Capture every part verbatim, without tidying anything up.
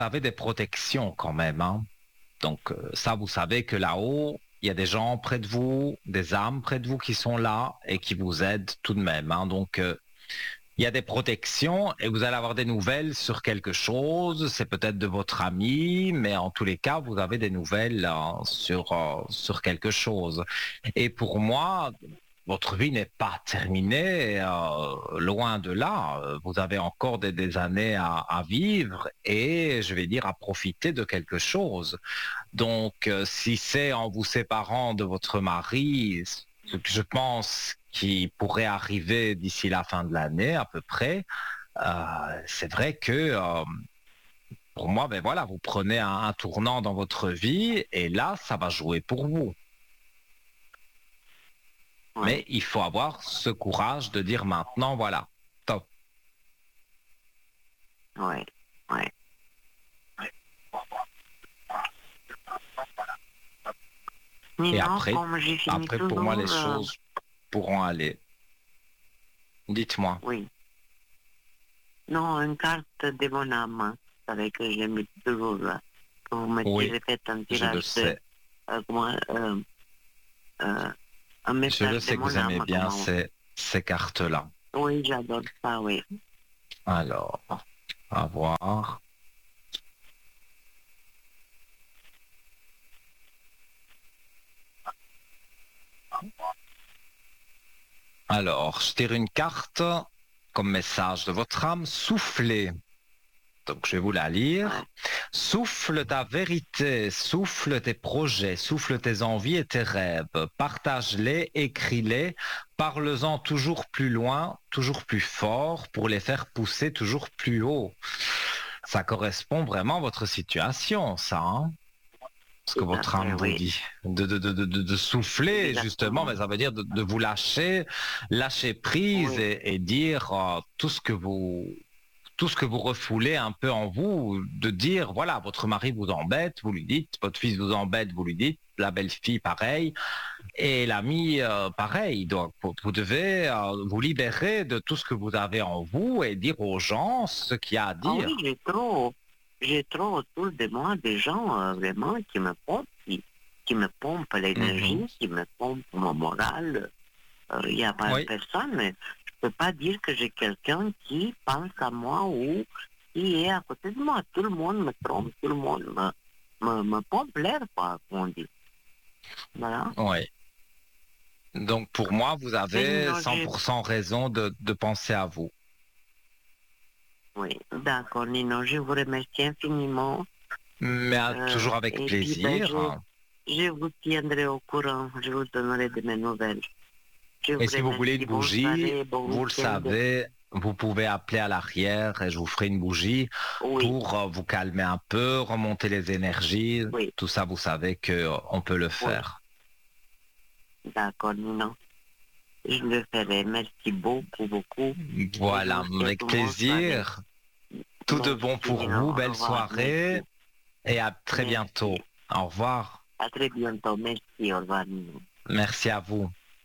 avez des protections quand même, hein. Donc euh, ça, vous savez que là-haut, il y a des gens près de vous, des âmes près de vous qui sont là et qui vous aident tout de même, hein. Donc euh, il y a des protections et vous allez avoir des nouvelles sur quelque chose. C'est peut-être de votre ami, mais en tous les cas, vous avez des nouvelles euh, sur, euh, sur quelque chose. Et pour moi, votre vie n'est pas terminée, euh, loin de là. Euh, Vous avez encore des, des années à, à vivre et, je vais dire, à profiter de quelque chose. Donc, euh, si c'est en vous séparant de votre mari, ce que je pense qui pourrait arriver d'ici la fin de l'année à peu près, euh, c'est vrai que euh, pour moi, ben voilà, vous prenez un, un tournant dans votre vie et là, ça va jouer pour vous. Mais Oui, il faut avoir ce courage de dire maintenant, voilà, top. oui, oui. Et Sinon, après, comme j'ai fini après pour moi, les toujours, euh, choses pourront aller. Dites-moi. oui. Non, une carte de mon âme, hein. Vous savez que je mis toujours là. Que vous me Oui, tirez, faites un je le tirage de, sais. euh, comment, euh, euh, un Je le message de sais que vous mon aimez âme, bien comment. ces, ces cartes-là. Oui, j'adore ça, oui. Alors, à voir. Alors, je tire une carte comme message de votre âme, soufflez. Donc, je vais vous la lire. Ouais. Souffle ta vérité, souffle tes projets, souffle tes envies et tes rêves. Partage-les, écris-les, parle-en toujours plus loin, toujours plus fort pour les faire pousser toujours plus haut. Ça correspond vraiment à votre situation, ça, hein, ce que Tout à votre fait, âme vous oui. dit. De, de, de, de, de de souffler, justement, Exactement. mais ça veut dire de, de vous lâcher, lâcher prise Oui, et, et dire euh, tout ce que vous tout ce que vous refoulez un peu en vous, de dire, voilà, votre mari vous embête, vous lui dites, votre fils vous embête, vous lui dites, la belle-fille pareil, et l'ami euh, pareil. Donc, vous, vous devez euh, vous libérer de tout ce que vous avez en vous et dire aux gens ce qu'il y a à ah oui, dire. j'ai trop, j'ai trop autour de moi des gens euh, vraiment qui me pompent, qui, qui me pompent Mhm. l'énergie, qui me pompent mon moral. Euh, Il n'y a pas Oui, personne, mais je peux pas dire que j'ai quelqu'un qui pense à moi ou qui est à côté de moi. Tout le monde me trompe, tout le monde me, me, me pompe l'air, quoi, comme on dit. Voilà. oui. Donc, pour moi, vous Mais avez non, j'ai... cent pour cent raison de, de penser à vous. Oui, d'accord, Nino, je vous remercie infiniment. Mais euh, Euh, toujours avec et puis, ben, plaisir. je, je vous tiendrai au courant. Je vous donnerai de mes nouvelles. Je Et vous si vous voulez une remercie. Bonne bougie, soirée, bon vous le week-end. savez, vous pouvez appeler à l'arrière et je vous ferai une bougie Oui, pour euh, vous calmer un peu, remonter les énergies. oui, Tout ça, vous savez que euh, on peut le oui. faire. D'accord, Nino. Je le ferai. Merci beaucoup, beaucoup. Et je Voilà, vous souhaite avec une bonne soirée. plaisir. Tout de Merci, bon pour Nino. vous, Au belle revoir. Merci. soirée et à très bientôt. Merci. Au revoir. À très bientôt. Merci. Au revoir, Nino. Merci à vous.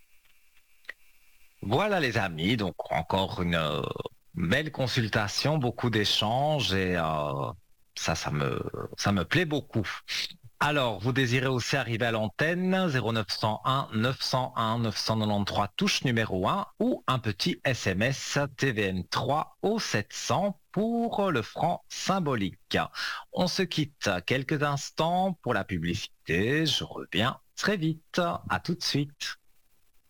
Voilà les amis, donc encore une euh, belle consultation, beaucoup d'échanges et euh, ça, ça me, ça me plaît beaucoup. Alors, vous désirez aussi arriver à l'antenne zéro neuf cent un neuf cent un neuf cent quatre-vingt-treize touche numéro un ou un petit S M S T V N trois au sept cents pour le franc symbolique. On se quitte quelques instants pour la publicité. Je reviens très vite. À tout de suite.